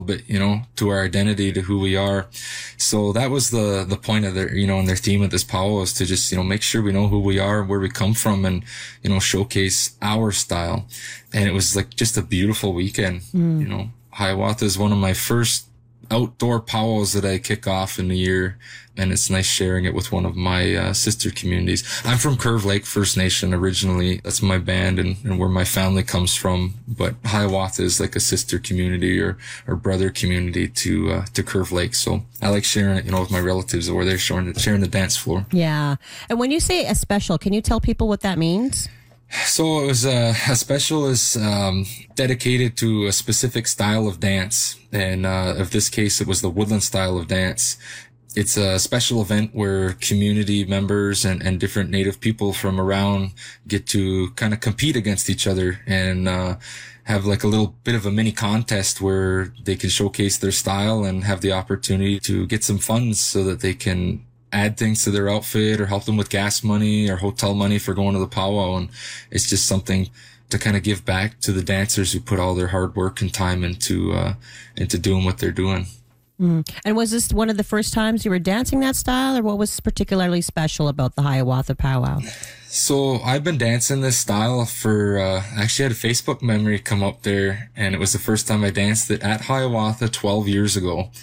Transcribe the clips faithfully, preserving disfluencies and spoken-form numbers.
bit, you know, to our identity, to who we are. So that was the, the point of their, you know, and their theme of this powwow is to just, you know, make sure we know who we are, where we come from, and, you know, showcase our style. And it was like just a beautiful weekend. Mm. You know, Hiawatha is one of my first outdoor powwows that I kick off in the year. And it's nice sharing it with one of my uh, sister communities. I'm from Curve Lake First Nation originally. That's my band and, and where my family comes from. But Hiawatha is like a sister community or, or brother community to uh, to Curve Lake. So I like sharing it, you know, with my relatives over there, sharing, sharing the dance floor. Yeah. And when you say a special, can you tell people what that means? So it was a, a special is um, dedicated to a specific style of dance. And uh, of this case, it was the woodland style of dance. It's a special event where community members and, and different Native people from around get to kind of compete against each other and uh, have like a little bit of a mini contest where they can showcase their style and have the opportunity to get some funds so that they can add things to their outfit or help them with gas money or hotel money for going to the powwow. And it's just something to kind of give back to the dancers who put all their hard work and time into uh, into doing what they're doing. Mm. And was this one of the first times you were dancing that style, or what was particularly special about the Hiawatha powwow? So I've been dancing this style for, uh, I actually had a Facebook memory come up there, and it was the first time I danced it at Hiawatha twelve years ago.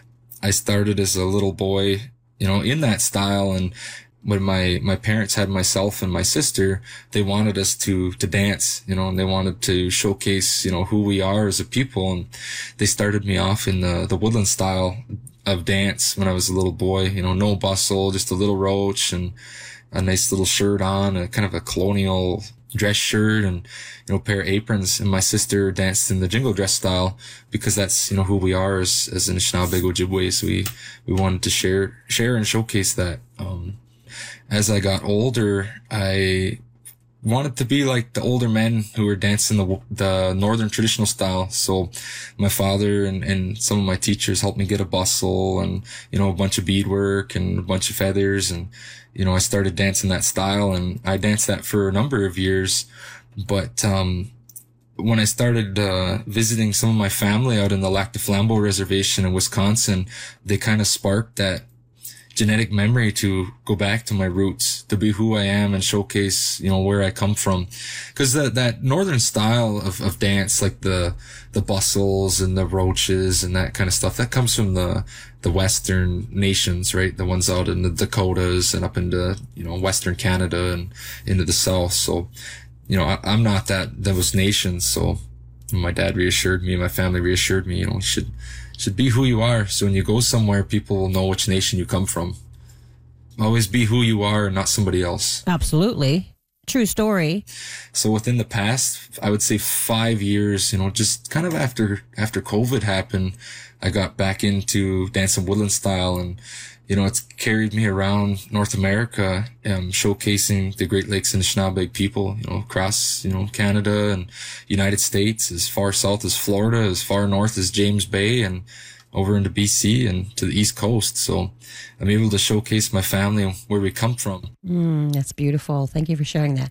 I started as a little boy, you know, in that style, and when my, my parents had myself and my sister, they wanted us to, to dance, you know, and they wanted to showcase, you know, who we are as a people. And they started me off in the, the woodland style of dance when I was a little boy, you know, no bustle, just a little roach and a nice little shirt on, a kind of a colonial dress shirt and, you know, a pair of aprons. And my sister danced in the jingle dress style because that's, you know, who we are as, as Anishinaabe Ojibwe. So we, we wanted to share, share and showcase that. Um, As I got older, I wanted to be like the older men who were dancing the the northern traditional style. So my father and, and some of my teachers helped me get a bustle and, you know, a bunch of beadwork and a bunch of feathers. And, you know, I started dancing that style, and I danced that for a number of years. But um when I started uh visiting some of my family out in the Lac du Flambeau Reservation in Wisconsin, they kind of sparked that genetic memory to go back to my roots, to be who I am and showcase, you know, where I come from. Cause that, that northern style of, of dance, like the, the bustles and the roaches and that kind of stuff, that comes from the, the Western nations, right? The ones out in the Dakotas and up into, you know, Western Canada and into the South. So, you know, I, I'm not that, those nations. So my dad reassured me, my family reassured me, you know, you should, should be who you are. So when you go somewhere, people will know which nation you come from. Always be who you are and not somebody else. Absolutely. True story. So within the past, I would say five years, you know, just kind of after, after COVID happened, I got back into dancing woodland style, and, you know, it's carried me around North America, um, showcasing the Great Lakes and Anishinaabe people, you know, across, you know, Canada and United States, as far south as Florida, as far north as James Bay, and over into B C and to the East Coast. So I'm able to showcase my family and where we come from. Mm, that's beautiful. Thank you for sharing that.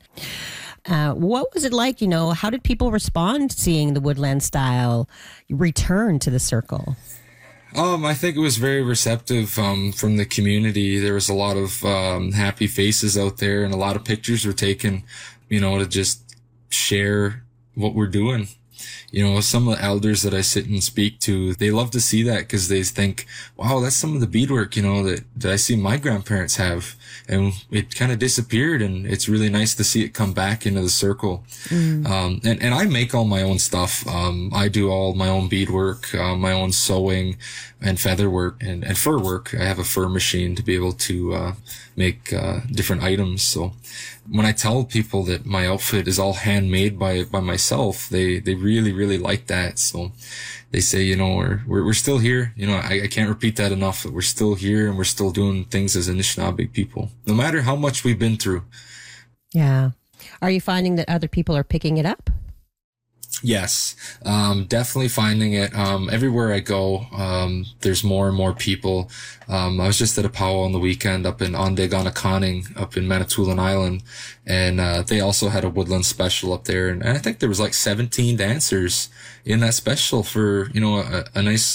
Uh, what was it like, you know, how did people respond seeing the woodland style return to the circle? Um, I think it was very receptive, um, from the community. There was a lot of, um, happy faces out there, and a lot of pictures were taken, you know, to just share what we're doing. You know, some of the elders that I sit and speak to, they love to see that because they think, wow, that's some of the beadwork, you know, that, that I see my grandparents have. And it kind of disappeared, and it's really nice to see it come back into the circle. Mm. Um, and, and I make all my own stuff. Um, I do all my own beadwork, uh, my own sewing and feather work and, and fur work. I have a fur machine to be able to, uh, make, uh, different items. So when I tell people that my outfit is all handmade by, by myself, they, they really, really like that. So they say, you know, we're, we're, we're still here. You know, I, I can't repeat that enough, that we're still here and we're still doing things as Anishinaabe people, no matter how much we've been through. Yeah. Are you finding that other people are picking it up? Yes, um, definitely finding it. Um, everywhere I go, um, there's more and more people. Um, I was just at a powwow on the weekend up in Ondegonakaning, up in Manitoulin Island, and, uh, they also had a woodland special up there. And, and I think there was like seventeen dancers in that special for, you know, a, a nice